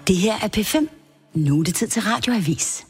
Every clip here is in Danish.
Det her er P5. Nu er det tid til Radioavis.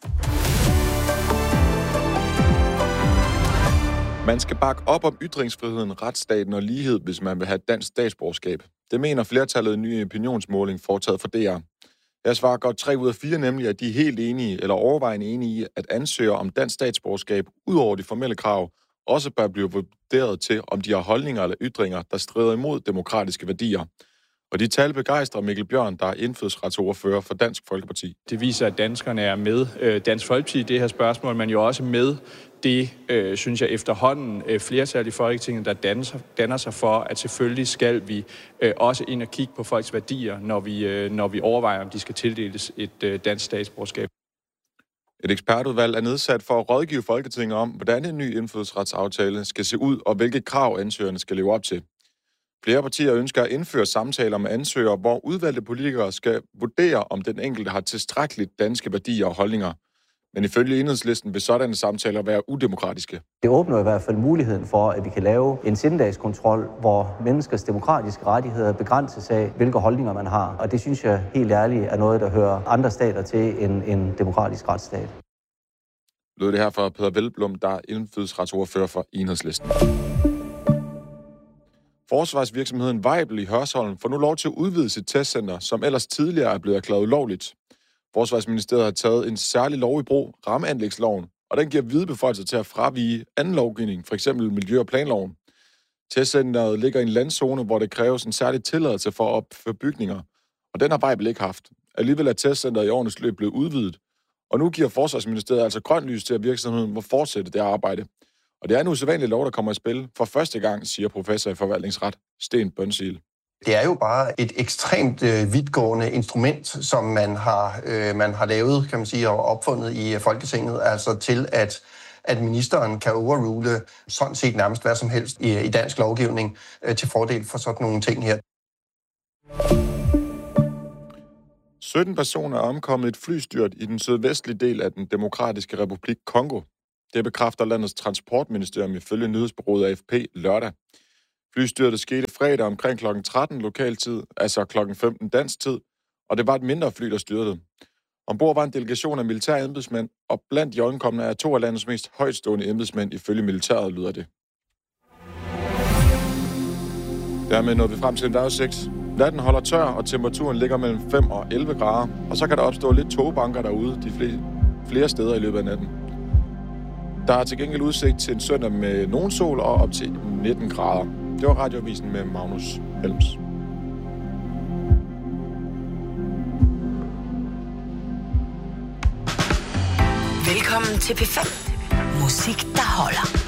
Man skal bakke op om ytringsfriheden, retsstaten og lighed, hvis man vil have dansk statsborgerskab. Det mener flertallet i en ny opinionsmåling foretaget for DR. Jeg svarer godt 3 ud af 4, nemlig at de er helt enige eller overvejende enige i, at ansøgere om dansk statsborgerskab, ud over de formelle krav, også bør blive vurderet til, om de har holdninger eller ytringer, der strider imod demokratiske værdier. Og de tal begejstrer Mikkel Bjørn, der er indfødsretsordfører for Dansk Folkeparti. Det viser, at danskerne er med Dansk Folkeparti i det her spørgsmål, men jo også med det, synes jeg, efterhånden flertal i Folketinget, der danner sig for, at selvfølgelig skal vi også ind og kigge på folks værdier, når vi overvejer, om de skal tildeles et dansk statsborgerskab. Et ekspertudvalg er nedsat for at rådgive Folketinget om, hvordan en ny indfødsretsaftale skal se ud, og hvilke krav ansøgerne skal leve op til. Flere partier ønsker at indføre samtaler med ansøgere, hvor udvalgte politikere skal vurdere, om den enkelte har tilstrækkeligt danske værdier og holdninger. Men ifølge Enhedslisten vil sådanne samtaler være udemokratiske. Det åbner i hvert fald muligheden for, at vi kan lave en sindedagskontrol, hvor menneskers demokratiske rettigheder begrænses af, hvilke holdninger man har. Og det synes jeg helt ærligt er noget, der hører andre stater til end en demokratisk retsstat. Lød det her fra Peder Hvelplund, der er indfødsretsordfører for Enhedslisten. Forsvarsvirksomheden Weibel i Hørsholm får nu lov til at udvide sit testcenter, som ellers tidligere er blevet erklæret ulovligt. Forsvarsministeriet har taget en særlig lov i brug, rammeanlægsloven, og den giver vide beføjelser til at fravige anden lovgivning, f.eks. miljø- og planloven. Testcenteret ligger i en landzone, hvor det kræves en særlig tilladelse for at opføre bygninger, og den har Weibel ikke haft. Alligevel er testcenteret i årenes løb blevet udvidet, og nu giver Forsvarsministeriet altså grønt lys til, at virksomheden må fortsætte det arbejde. Og det er en usædvanlig lov, der kommer i spil for første gang, siger professor i forvaltningsret Sten Bønsil. Det er jo bare et ekstremt vidtgående instrument, som man har lavet, kan man sige, og opfundet i Folketinget, altså til at ministeren kan overrule sådan set nærmest hvad som helst i dansk lovgivning til fordel for sådan nogle ting her. 17 personer er omkommet i et flystyrt i den sydvestlige del af den demokratiske republik Kongo. Det bekræfter landets transportministerium ifølge nyhedsbureauet AFP lørdag. Flystyrtet skete fredag omkring kl. 13 lokaltid, altså kl. 15 dansk tid, og det var et mindre fly, der styrtede. Ombord var en delegation af militære embedsmænd, og blandt de omkomne er 2 af landets mest højtstående embedsmænd ifølge militæret, lyder det. Dermed nåede vi frem til en dagudsigt. Natten holder tør, og temperaturen ligger mellem 5 og 11 grader, og så kan der opstå lidt togbanker derude flere steder i løbet af natten. Der er til gengæld udsigt til en søndag med nogen sol og op til 19 grader. Det var Radioavisen med Magnus Helms. Velkommen til P5. Musik, der holder.